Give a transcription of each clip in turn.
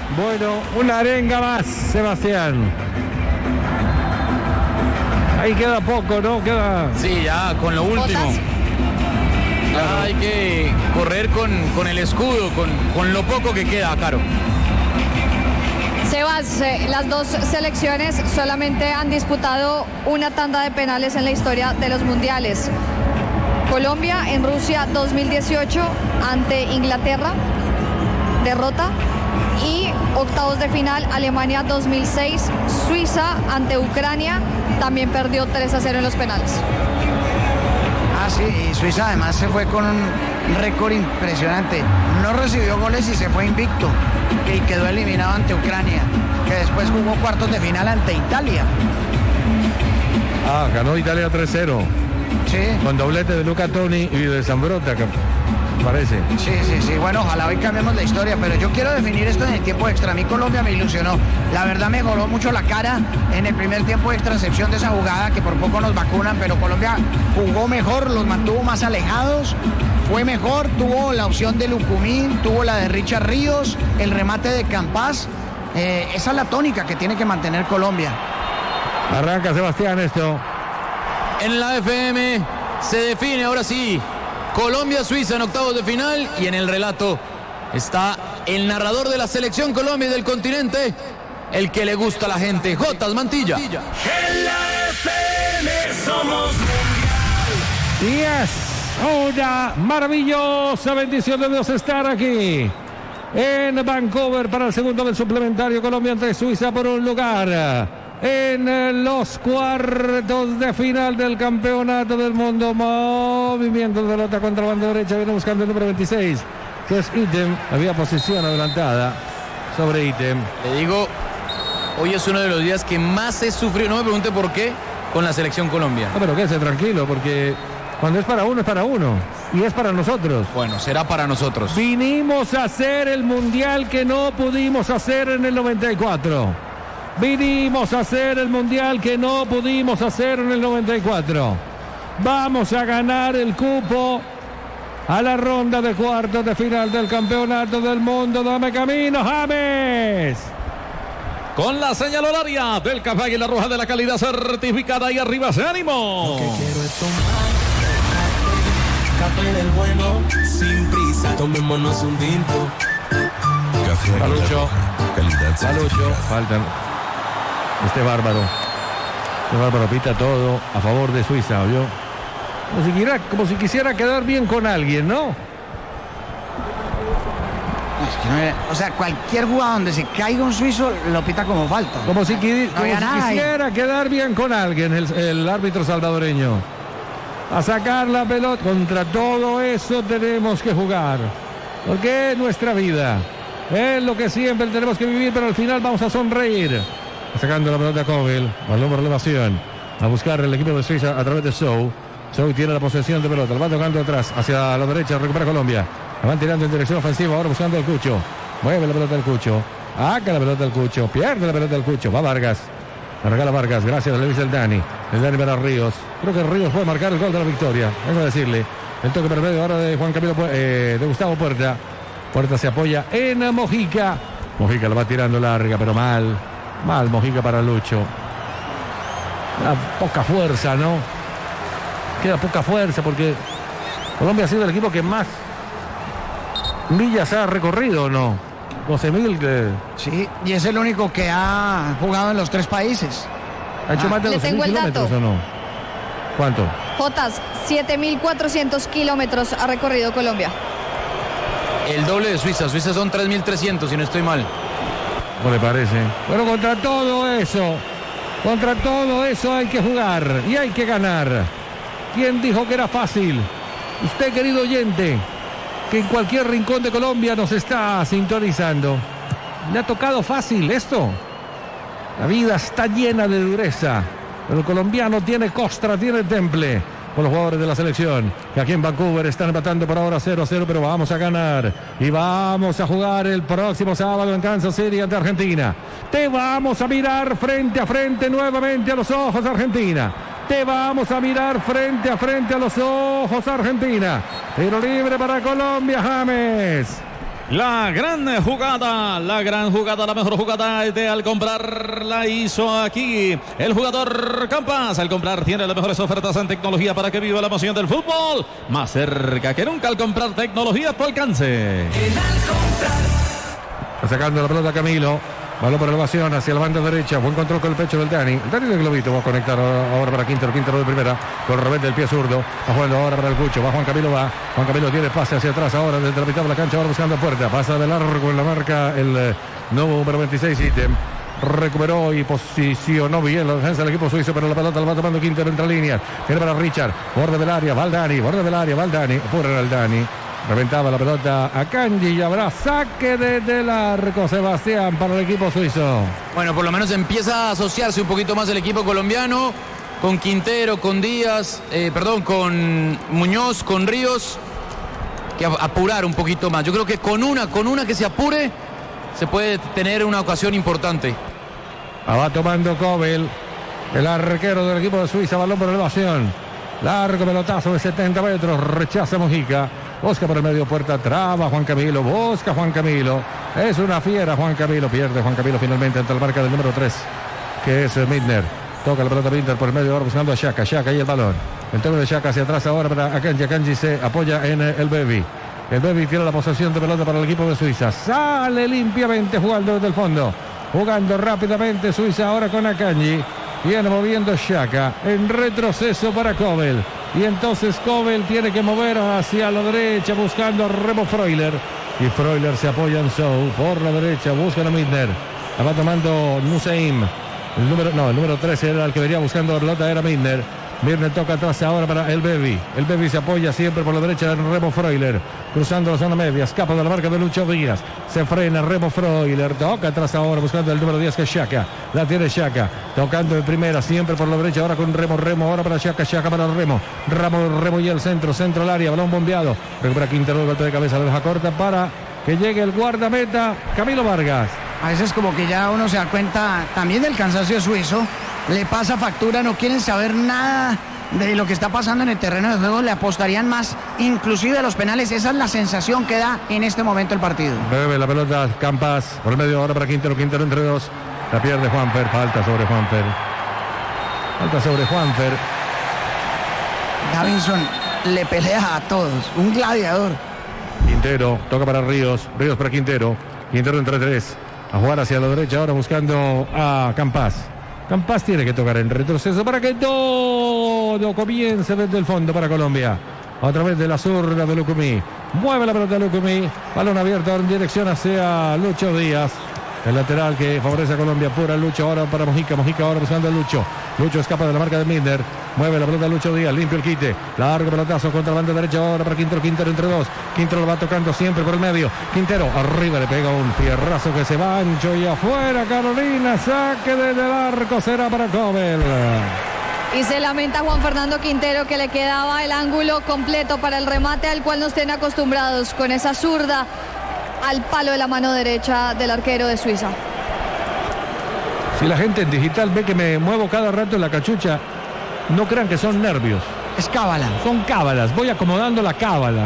Bueno, una arenga más, Sebastián. Ahí queda poco, ¿no? Queda... Sí, ya con lo último. Ya hay que correr con el escudo, con lo poco que queda, Caro. Sebas, las dos selecciones solamente han disputado una tanda de penales en la historia de los mundiales. Colombia en Rusia 2018 ante Inglaterra, derrota. Y octavos de final, Alemania 2006, Suiza ante Ucrania, también perdió 3-0 en los penales. Ah, sí, y Suiza además se fue con un récord impresionante. No recibió goles y se fue invicto. Y quedó eliminado ante Ucrania, que después jugó cuartos de final ante Italia. Ah, ganó Italia 3-0. Sí. Con doblete de Luca Toni y de Zambrotta, que parece. Sí. Bueno, ojalá hoy cambiemos la historia, pero yo quiero definir esto en el tiempo extra. A mí Colombia me ilusionó. La verdad me mejoró mucho la cara en el primer tiempo extra, a excepción de esa jugada que por poco nos vacunan, pero Colombia jugó mejor, los mantuvo más alejados, fue mejor, tuvo la opción de Lucumín, tuvo la de Richard Ríos, el remate de Campas. Esa es la tónica que tiene que mantener Colombia. Arranca Sebastián esto. En la FM se define ahora sí Colombia-Suiza en octavos de final, y en el relato está el narrador de la selección Colombia y del continente, el que le gusta a la gente, Jotas Mantilla. En la FM somos mundial. Y es una maravillosa bendición de Dios estar aquí en Vancouver para el segundo del suplementario. Colombia ante Suiza por un lugar en los cuartos de final del campeonato del mundo. Movimiento de pelota contra la banda derecha, viene buscando el número 26, que es Item. Había posición adelantada sobre Item. Le digo, hoy es uno de los días que más he sufrido, no me pregunte por qué, con la selección Colombia. No, pero quédese tranquilo, porque cuando es para uno, y es para nosotros. Bueno, será para nosotros. Vinimos a hacer el mundial que no pudimos hacer en el 94. Vinimos a hacer el mundial que no pudimos hacer en el 94. Vamos a ganar el cupo a la ronda de cuartos de final del campeonato del mundo. Dame camino, James. Con la señal horaria del Café Águila Roja de la calidad certificada, y arriba ese ánimo. Lo que quiero es tomar café del bueno, sin prisa. Tomémonos un tinto. Café Águila Palucho. Roja, calidad certificada. Faltan. Este bárbaro pita todo a favor de Suiza, ¿oyó? Como si quisiera quedar bien con alguien, ¿no? O sea, cualquier jugada donde se caiga un suizo lo pita como falta. Como si quisiera quedar bien con alguien el árbitro salvadoreño. A sacar la pelota. Contra todo eso tenemos que jugar, porque es nuestra vida, es lo que siempre tenemos que vivir, pero al final vamos a sonreír. Sacando la pelota a Covil, balón por elevación, a buscar el equipo de Suiza a través de Sou. Sou tiene la posesión de pelota, la va tocando atrás, hacia la derecha, recupera Colombia. La van tirando en dirección ofensiva, ahora buscando el Cucho. Mueve la pelota al Cucho, acá la pelota al Cucho, pierde la pelota al Cucho, va Vargas. La regala Vargas, gracias, le dice el Dani para Ríos. Creo que Ríos puede marcar el gol de la victoria, vengo a decirle. El toque por medio ahora de Juan Camilo, de Gustavo Puerta. Puerta se apoya en Mojica. Mojica la va tirando larga, pero mal Mojica para Lucho. Poca fuerza, ¿no? Queda poca fuerza porque Colombia ha sido el equipo que más millas ha recorrido, ¿no? 12.000 que... Sí, y es el único que ha jugado en los tres países. ¿Ha hecho más de 12.000 kilómetros o no? ¿Cuánto? Jotas, 7.400 kilómetros ha recorrido Colombia. El doble de Suiza. Suiza son 3.300, si no estoy mal. ¿Cómo le parece? Bueno, contra todo eso hay que jugar y hay que ganar. ¿Quién dijo que era fácil? Usted, querido oyente, que en cualquier rincón de Colombia nos está sintonizando. ¿Le ha tocado fácil esto? La vida está llena de dureza, pero el colombiano tiene costra, tiene temple. Con los jugadores de la selección, que aquí en Vancouver están empatando por ahora 0-0, pero vamos a ganar y vamos a jugar el próximo sábado en Kansas City ante Argentina. Te vamos a mirar frente a frente nuevamente a los ojos, Argentina. Te vamos a mirar frente a los ojos, Argentina. Tiro libre para Colombia, James. La gran jugada, la mejor jugada de al comprar la hizo aquí el jugador Campas. Al comprar tiene las mejores ofertas en tecnología para que viva la emoción del fútbol. Más cerca que nunca al comprar tecnología a tu alcance. Sacando la pelota Camilo. Balón por elevación hacia la banda derecha. Buen control con el pecho del Dani. El Dani del globito. Va a conectar ahora para Quintero. Quintero de primera. Con revés del pie zurdo. Va jugando ahora para el Cucho. Va Juan Camilo. Va. Juan Camilo tiene pase hacia atrás ahora desde la mitad de la cancha. Ahora buscando puerta. Pasa de largo en la marca el número 26 ítem. Recuperó y posicionó bien la defensa del equipo suizo, pero la pelota la va tomando Quintero entre líneas. Tiene para Richard. Borde del área. Va el Dani. Borde del área. Va el Dani. Apura el Dani. Reventaba la pelota a Kanji y habrá saque desde el arco, Sebastián, para el equipo suizo. Bueno, por lo menos empieza a asociarse un poquito más el equipo colombiano con Quintero, con Díaz, con Muñoz, con Ríos, que apurar un poquito más. Yo creo que con una que se apure se puede tener una ocasión importante. Va tomando Kobel, el arquero del equipo de Suiza, balón por elevación. Largo pelotazo de 70 metros, rechaza Mojica. Busca por el medio puerta, traba Juan Camilo, busca Juan Camilo. Es una fiera Juan Camilo, pierde Juan Camilo finalmente ante la marca del número 3, que es Midner. Toca la pelota Midner por el medio, ahora buscando a Xhaka, Xhaka y el balón. El toque de Xhaka hacia atrás ahora para Akanji, Akanji se apoya en el Bebi. El Bebi tiene la posesión de pelota para el equipo de Suiza. Sale limpiamente jugando desde el fondo. Jugando rápidamente Suiza ahora con Akanji. Viene moviendo Xhaka en retroceso para Kobel. Y entonces Kobel tiene que mover hacia la derecha buscando a Remo Freuler. Y Freuler se apoya en Sou por la derecha, busca a Midner. La va tomando Nuseim. El número 13 era el que venía buscando a pelota, era Midner. Midner toca atrás ahora para el Bebi. El Bebi se apoya siempre por la derecha de Remo Freuler. Cruzando la zona media, escapa de la marca de Lucho Díaz. Se frena Remo Freuler. Toca atrás ahora buscando el número 10 que es Xhaka. La tiene Xhaka. Tocando de primera siempre por la derecha ahora con Remo. Ahora para Xhaka. Xhaka para Remo. Remo y el centro al área. Balón bombeado. Recupera Quintero, golpe de cabeza. La deja corta para que llegue el guardameta Camilo Vargas. A veces como que ya uno se da cuenta también del cansancio suizo. Le pasa factura, no quieren saber nada de lo que está pasando en el terreno de juego, le apostarían más inclusive a los penales. Esa es la sensación que da en este momento el partido. Bebe la pelota Campas por el medio ahora para Quintero entre dos. La pierde Juanfer, falta sobre Juanfer. Davinson le pelea a todos, un gladiador. Quintero toca para Ríos para Quintero entre tres, a jugar hacia la derecha ahora buscando a Campas. Campas tiene que tocar en retroceso para que todo comience desde el fondo para Colombia. A través de la zurda de Lucumí. Mueve la pelota Lucumí. Balón abierto en dirección hacia Lucho Díaz. El lateral que favorece a Colombia. Pura Lucho ahora para Mojica. Mojica ahora buscando a Lucho. Lucho escapa de la marca de Midner. Mueve la pelota Lucho Díaz. Limpio el quite. Largo pelotazo contra la banda derecha ahora para Quintero. Quintero entre dos. Quintero lo va tocando siempre por el medio. Quintero arriba le pega un fierrazo que se va ancho y afuera. Carolina. Saque desde el arco. Será para Kobel. Y se lamenta Juan Fernando Quintero que le quedaba el ángulo completo para el remate al cual nos estén acostumbrados con esa zurda al palo de la mano derecha del arquero de Suiza. Si la gente en digital ve que me muevo cada rato en la cachucha, no crean que son nervios. Es cábala. Son cábalas, voy acomodando la cábala.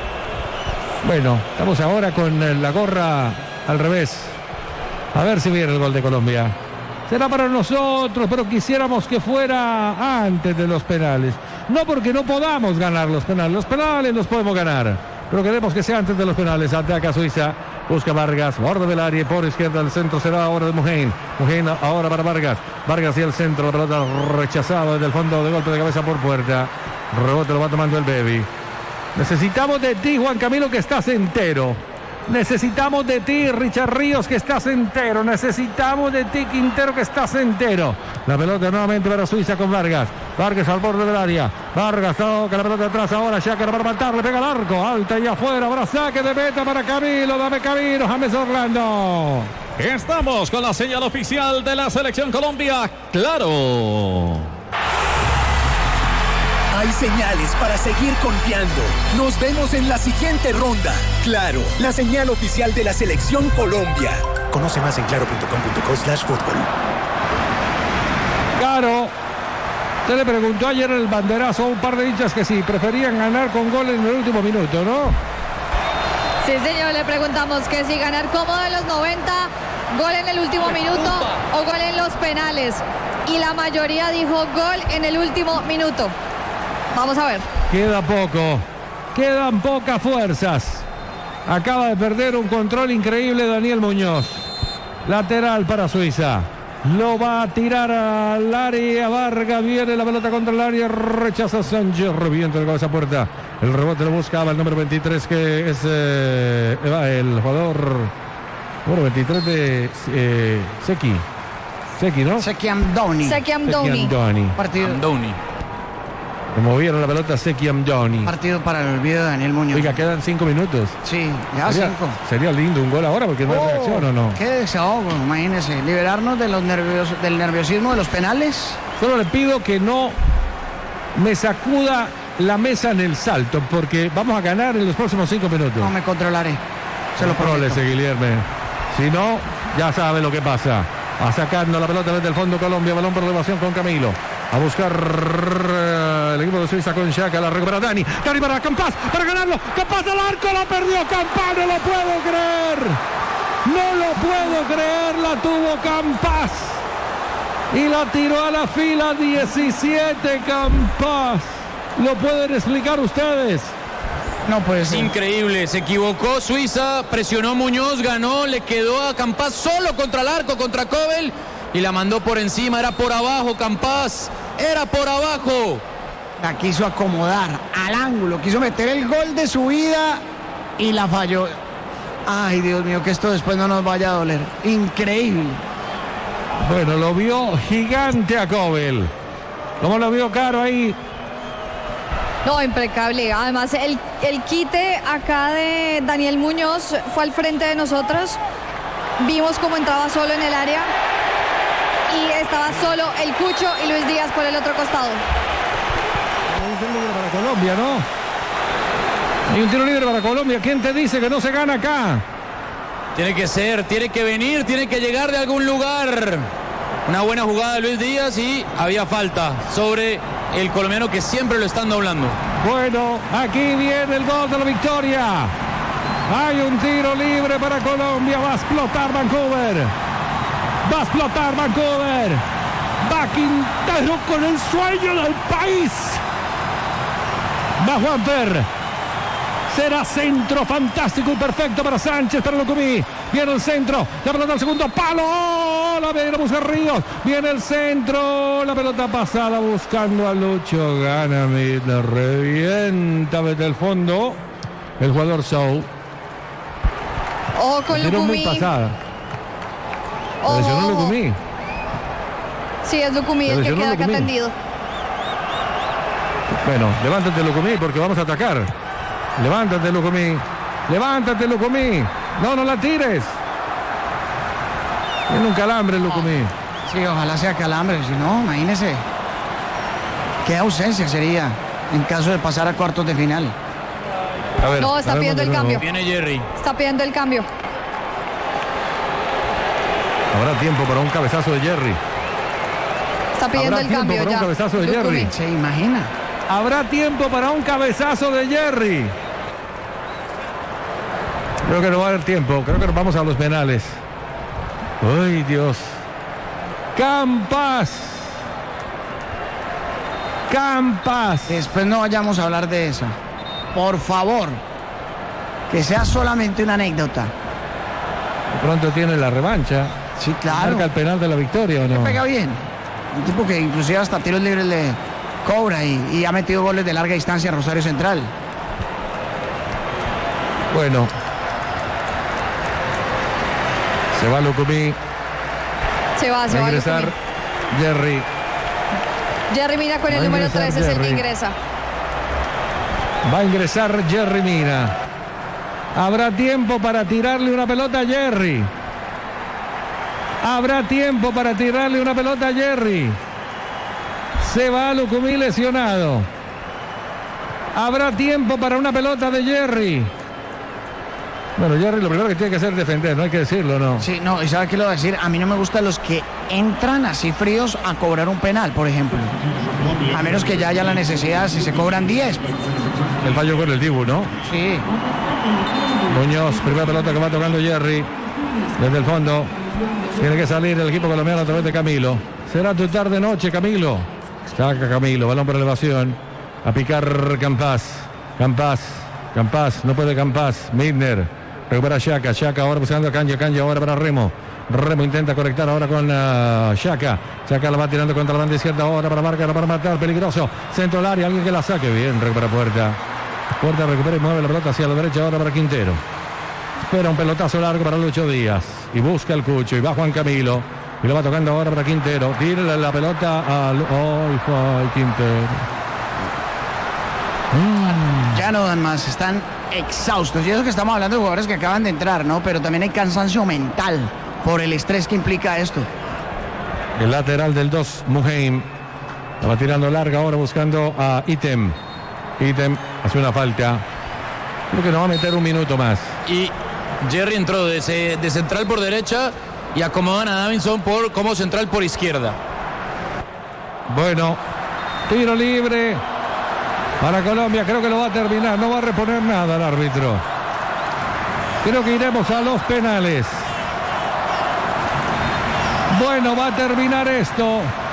Bueno, estamos ahora con la gorra al revés. A ver si viene el gol de Colombia. Será para nosotros, pero quisiéramos que fuera antes de los penales. No porque no podamos ganar los penales los podemos ganar. Pero queremos que sea antes de los penales. Ataca Suiza, busca Vargas, borde del área, por izquierda, el centro será ahora de Mugen. Mugen ahora para Vargas. Vargas y el centro, la pelota rechazada desde el fondo de golpe de cabeza por puerta. Rebote lo va tomando el Bebi. Necesitamos de ti, Juan Camilo, que estás entero. Necesitamos de ti, Richard Ríos, que estás entero. Necesitamos de ti, Quintero, que estás entero. La pelota nuevamente para Suiza con Vargas. Vargas al borde del área. Vargas toca la pelota atrás ahora. Xhaka para matar, le pega al arco. Alta y afuera. Ahora saque de meta para Camilo. Dame Camilo, James Orlando. Estamos con la señal oficial de la Selección Colombia. ¡Claro! Hay señales para seguir confiando. Nos vemos en la siguiente ronda. Claro, la señal oficial de la Selección Colombia. Conoce más en claro.com.co/fútbol. Claro. Se le preguntó ayer en el banderazo a un par de hinchas que sí, preferían ganar con gol en el último minuto, ¿no? Sí, señor, le preguntamos que si ganar cómodo en los 90, gol en el último minuto o gol en los penales. Y la mayoría dijo gol en el último minuto. Vamos a ver. Queda poco, quedan pocas fuerzas. Acaba de perder un control increíble Daniel Muñoz. Lateral para Suiza. Lo va a tirar al área. Vargas, viene la pelota contra el área. Rechaza Sánchez. Revienta el cabeza puerta. El rebote lo buscaba el número 23, que es el jugador número 23 de Seki, ¿no? Seki Amdouni. Partido. Amdouni. Le movieron la pelota a Seki Amdouni. Partido para el olvido de Daniel Muñoz. Oiga, quedan 5 minutos. Sí, ya 5. Sería lindo un gol ahora porque no hay reacción, ¿o no? Qué desahogo, imagínese. Liberarnos de los del nerviosismo de los penales. Solo le pido que no me sacuda la mesa en el salto, porque vamos a ganar en los próximos 5 minutos. No me controlaré. Se lo prometo. Contrólese, Guilherme. Si no, ya sabe lo que pasa. A sacando la pelota desde el fondo Colombia. Balón por elevación con Camilo. A buscar el equipo de Suiza con Xhaka. La recupera Dani. Dani para Campas. Para ganarlo. Campas al arco. La perdió Campas. No lo puedo creer. No lo puedo creer. La tuvo Campas. Y la tiró a la fila 17 Campas. ¿Lo pueden explicar ustedes? No puede ser. Increíble, se equivocó Suiza, presionó Muñoz, ganó, le quedó a Campas solo contra el arco, contra Kobel, y la mandó por encima. Era por abajo Campas, era por abajo. La quiso acomodar al ángulo, quiso meter el gol de su vida y la falló. Ay, Dios mío, que esto después no nos vaya a doler. Increíble. Bueno, lo vio gigante a Kobel. ¿Cómo lo vio Caro ahí? No, impecable. Además, el quite acá de Daniel Muñoz fue al frente de nosotros. Vimos cómo entraba solo en el área. Y estaba solo el Cucho y Luis Díaz por el otro costado. Hay un tiro libre para Colombia, ¿no? Hay un tiro libre para Colombia. ¿Quién te dice que no se gana acá? Tiene que ser, tiene que venir, tiene que llegar de algún lugar. Una buena jugada de Luis Díaz y había falta sobre el colombiano, que siempre lo están doblando. Bueno, aquí viene el gol de la victoria. Hay un tiro libre para Colombia. Va a explotar Vancouver. Va a explotar Vancouver. Va Quintero con el sueño del país. Va Juanfer. Será centro fantástico y perfecto para Sánchez, para Lucumí. Viene el centro, la pelota al segundo palo. ¡Oh! La viene a buscar Ríos. Viene el centro, la pelota pasada buscando a Lucho. Gana, la revienta desde el fondo el jugador Sou. Ojo con Lucumí. Muy Lucumí. pasada. Lesionó Lucumí. Sí, es Lucumí el que queda acá tendido. Bueno, levántate Lucumí porque vamos a atacar. Levántate, Lucumí. Levántate, Lucumí. No la tires. Tiene un calambre, Lucumí. Sí, ojalá sea calambre. Si no, imagínese. Qué ausencia sería en caso de pasar a cuartos de final. A ver, no, está pidiendo el cambio. Viene Jerry. Está pidiendo el cambio. Habrá tiempo para un cabezazo de Jerry. Está pidiendo el cambio para ya. Un cabezazo de Jerry. ¿Se imagina? Habrá tiempo para un cabezazo de Jerry. Creo que no va a haber tiempo. Creo que nos vamos a los penales. ¡Ay, Dios! Campas. Después no vayamos a hablar de eso. Por favor. Que sea solamente una anécdota. De pronto tiene la revancha. Sí, claro. ¿Marca el penal de la victoria o no? Pega bien. Un tipo que inclusive hasta tiros libres le cobra y ha metido goles de larga distancia a Rosario Central. Bueno. Se va Lucumí. Se va a ingresar Jerry. Jerry Mina con el número 3 es el que ingresa. Va a ingresar Jerry Mina. Habrá tiempo para tirarle una pelota a Jerry. Habrá tiempo para tirarle una pelota a Jerry. Se va Lucumí lesionado. Habrá tiempo para una pelota de Jerry. Bueno, Jerry lo primero que tiene que hacer es defender, no hay que decirlo, ¿no? Sí, no, y ¿sabe qué le voy a decir? A mí no me gustan los que entran así fríos a cobrar un penal, por ejemplo. A menos que ya haya la necesidad, si se cobran 10. El fallo con el Dibu, ¿no? Sí. Muñoz, primera pelota que va tocando Jerry. Desde el fondo. Tiene que salir el equipo colombiano a través de Camilo. Será tu tarde noche, Camilo. Saca Camilo, balón por elevación. A picar Campas. Campas, no puede Campas. Midner. Recupera Xhaka. Xhaka ahora buscando a Cancha ahora para Remo. Remo intenta conectar ahora con Xhaka. Xhaka la va tirando contra la banda izquierda ahora para marcar, para matar. Peligroso. Centro del área. Alguien que la saque. Bien, recupera Puerta. Puerta recupera y mueve la pelota hacia la derecha ahora para Quintero. Espera un pelotazo largo para Lucho Díaz. Y busca el Cucho. Y va Juan Camilo. Y lo va tocando ahora para Quintero. Tira la pelota al... ¡Ay, Quintero! Ya no dan más. Están exhaustos. Y eso que estamos hablando de jugadores que acaban de entrar, ¿no? Pero también hay cansancio mental por el estrés que implica esto. El lateral del 2, Muheim. La va tirando larga ahora buscando a Item. Item hace una falta. Creo que nos va a meter un minuto más. Y Jerry entró de central por derecha y acomodan a Davinson como central por izquierda. Bueno, tiro libre para Colombia. Creo que lo va a terminar. No va a reponer nada el árbitro. Creo que iremos a los penales. Bueno, va a terminar esto.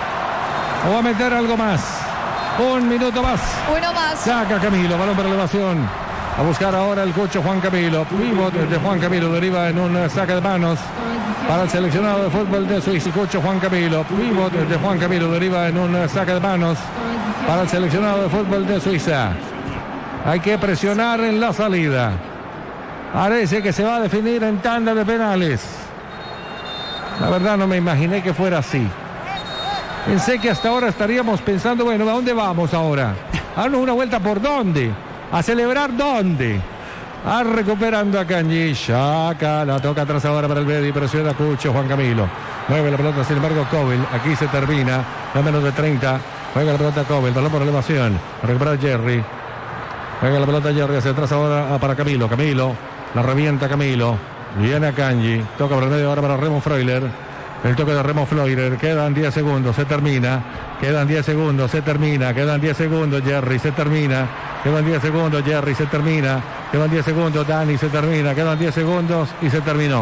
O va a meter algo más. Un minuto más. Uno más. Saca Camilo, balón para elevación. A buscar ahora el Cucho Juan Camilo. Pivot de Juan Camilo deriva en un saque de manos para el seleccionado de fútbol de Suiza. Cucho Juan Camilo. Pivot de Juan Camilo deriva en un saque de manos para el seleccionado de fútbol de Suiza. Hay que presionar en la salida. Parece que se va a definir en tanda de penales. La verdad no me imaginé que fuera así. Pensé que hasta ahora estaríamos pensando, bueno, ¿a dónde vamos ahora? ¿A darnos una vuelta por dónde? ¿A celebrar dónde? A recuperando a Kanji. Xhaka la toca atrás ahora para el Bedi. Presiona Cucho Juan Camilo. Mueve la pelota, sin embargo, Cobel. Aquí se termina. A menos de 30. Juega la pelota Cobel. Balón por elevación. A recuperar Jerry. Juega la pelota Jerry hacia atrás ahora para Camilo. Camilo. La revienta Camilo. Viene a Kanji. Toca por el medio ahora para Remo Freuler. El toque de Remo Freuler. Quedan 10 segundos. Se termina. Quedan 10 segundos. Se termina. Quedan 10 segundos. Jerry. Se termina. Quedan 10 segundos. Jerry. Se termina. Quedan 10 segundos. Dani. Se termina. Quedan 10 segundos. Y se terminó.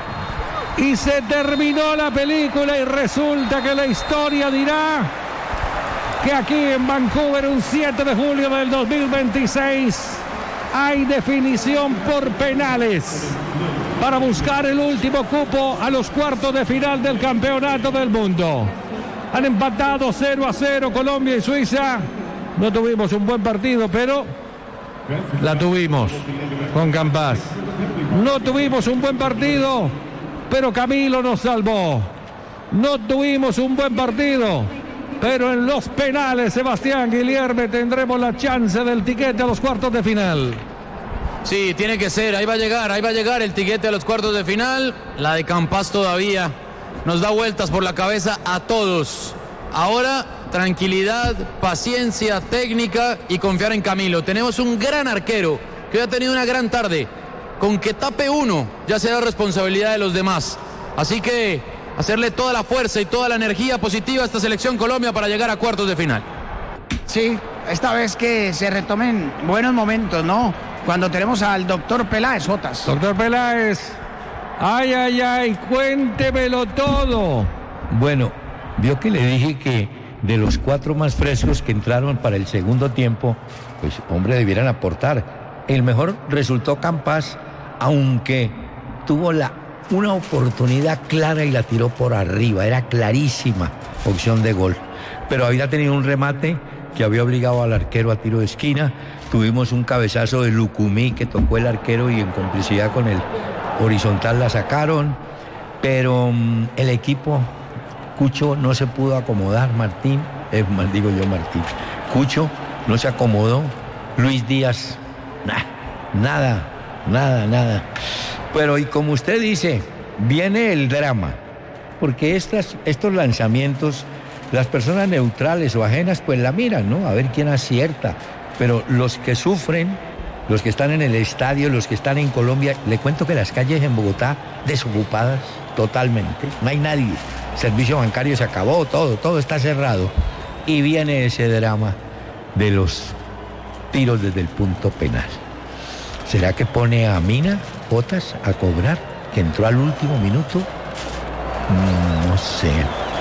Y se terminó la película. Y resulta que la historia dirá que aquí en Vancouver, un 7 de julio del 2026, hay definición por penales para buscar el último cupo a los cuartos de final del campeonato del mundo. Han empatado 0-0 Colombia y Suiza. No tuvimos un buen partido, pero la tuvimos con Campas. No tuvimos un buen partido, pero Camilo nos salvó. No tuvimos un buen partido, pero en los penales, Sebastián Guilherme, tendremos la chance del tiquete a los cuartos de final. Sí, tiene que ser, ahí va a llegar el tiquete a los cuartos de final. La de Campas todavía nos da vueltas por la cabeza a todos. Ahora, tranquilidad, paciencia, técnica y confiar en Camilo. Tenemos un gran arquero que hoy ha tenido una gran tarde. Con que tape uno, ya será responsabilidad de los demás. Así que hacerle toda la fuerza y toda la energía positiva a esta selección Colombia para llegar a cuartos de final. Sí, esta vez que se retomen buenos momentos, ¿no? Cuando tenemos al doctor Peláez, Jotas. Doctor Peláez, ay, cuéntemelo todo. Bueno, vio que le dije que de los 4 más frescos que entraron para el segundo tiempo, pues hombre, debieran aportar. El mejor resultó Campas, aunque tuvo una oportunidad clara y la tiró por arriba, era clarísima opción de gol. Pero había tenido un remate que había obligado al arquero a tiro de esquina. Tuvimos un cabezazo de Lucumí que tocó el arquero y en complicidad con el horizontal la sacaron. Pero el equipo, Cucho no se pudo acomodar, Martín. Cucho no se acomodó. Luis Díaz, nada. Pero y como usted dice, viene el drama. Porque estos lanzamientos, las personas neutrales o ajenas pues la miran, ¿no? A ver quién acierta. Pero los que sufren, los que están en el estadio, los que están en Colombia, le cuento que las calles en Bogotá desocupadas totalmente, no hay nadie. Servicio bancario se acabó, todo está cerrado. Y viene ese drama de los tiros desde el punto penal. ¿Será que pone a Mina Potas a cobrar, que entró al último minuto? No sé.